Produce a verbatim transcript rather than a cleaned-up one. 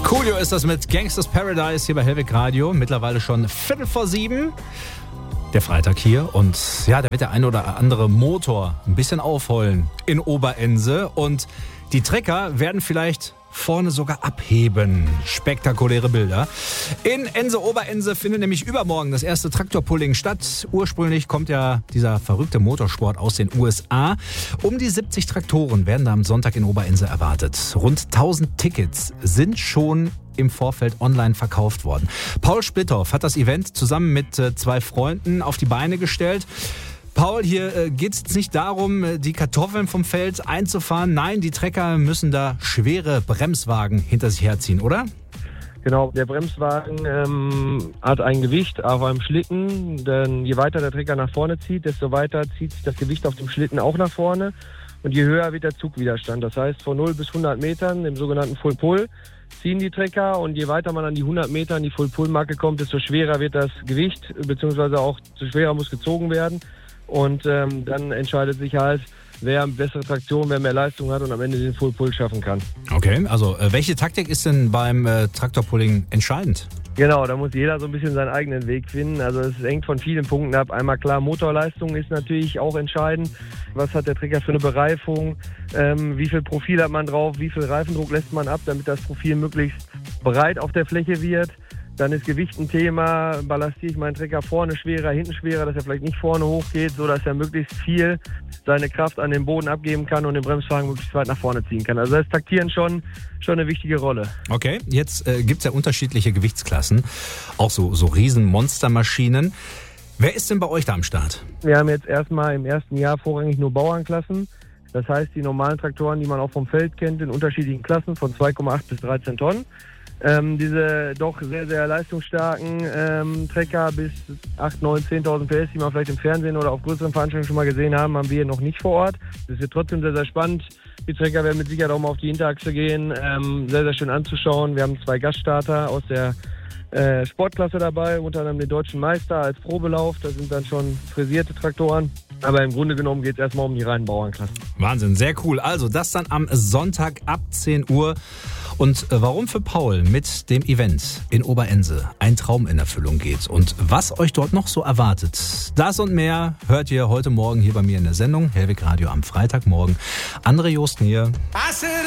Coolio ist das mit Gangsters Paradise hier bei Hellweg Radio. Mittlerweile schon Viertel vor sieben. Der Freitag hier und ja, da wird der ein oder andere Motor ein bisschen aufheulen in Oberense und die Trecker werden vielleicht vorne sogar abheben. Spektakuläre Bilder. In Ense-Oberense findet nämlich übermorgen das erste Traktorpulling statt. Ursprünglich kommt ja dieser verrückte Motorsport aus den U S A. Um die siebzig Traktoren werden da am Sonntag in Oberense erwartet. Rund tausend Tickets sind schon im Vorfeld online verkauft worden. Paul Splithoff hat das Event zusammen mit äh, zwei Freunden auf die Beine gestellt. Paul, hier äh, geht es jetzt nicht darum, die Kartoffeln vom Feld einzufahren. Nein, die Trecker müssen da schwere Bremswagen hinter sich herziehen, oder? Genau, der Bremswagen ähm, hat ein Gewicht auf einem Schlitten. Denn je weiter der Trecker nach vorne zieht, desto weiter zieht sich das Gewicht auf dem Schlitten auch nach vorne. Und je höher wird der Zugwiderstand. Das heißt, von null bis hundert Metern, dem sogenannten Full Pull, ziehen die Trecker. Und je weiter man an die hundert Meter, an die Full Pull Marke kommt, desto schwerer wird das Gewicht, beziehungsweise auch desto schwerer muss gezogen werden. Und ähm, dann entscheidet sich halt, wer bessere Traktion, wer mehr Leistung hat und am Ende den Full Pull schaffen kann. Okay, also äh, welche Taktik ist denn beim äh, Traktorpulling entscheidend? Genau, da muss jeder so ein bisschen seinen eigenen Weg finden. Also es hängt von vielen Punkten ab. Einmal klar, Motorleistung ist natürlich auch entscheidend. Was hat der Trecker für eine Bereifung? Ähm, wie viel Profil hat man drauf? Wie viel Reifendruck lässt man ab, damit das Profil möglichst breit auf der Fläche wird? Dann ist Gewicht ein Thema. Ballastiere ich meinen Trecker vorne schwerer, hinten schwerer, dass er vielleicht nicht vorne hochgeht, so dass er möglichst viel seine Kraft an den Boden abgeben kann und den Bremswagen möglichst weit nach vorne ziehen kann. Also da ist Taktieren schon, schon eine wichtige Rolle. Okay, jetzt äh, gibt es ja unterschiedliche Gewichtsklassen, auch so, so riesen Monstermaschinen. Wer ist denn bei euch da am Start? Wir haben jetzt erstmal im ersten Jahr vorrangig nur Bauernklassen. Das heißt, die normalen Traktoren, die man auch vom Feld kennt, in unterschiedlichen Klassen von zwei Komma acht bis dreizehn Tonnen. Ähm, diese doch sehr, sehr leistungsstarken ähm, Trecker bis acht, neun, zehntausend P S, die man vielleicht im Fernsehen oder auf größeren Veranstaltungen schon mal gesehen haben, haben wir noch nicht vor Ort. Das wird trotzdem sehr, sehr spannend. Die Trecker werden mit Sicherheit auch mal auf die Hinterachse gehen. Ähm, sehr, sehr schön anzuschauen. Wir haben zwei Gaststarter aus der äh, Sportklasse dabei, unter anderem den deutschen Meister als Probelauf. Das sind dann schon frisierte Traktoren. Aber im Grunde genommen geht es erstmal um die reinen Bauernklassen. Wahnsinn, sehr cool. Also das dann am Sonntag ab zehn Uhr. Und warum für Paul mit dem Event in Oberense ein Traum in Erfüllung geht und was euch dort noch so erwartet. Das und mehr hört ihr heute Morgen hier bei mir in der Sendung Hellweg Radio am Freitagmorgen. André Josten hier.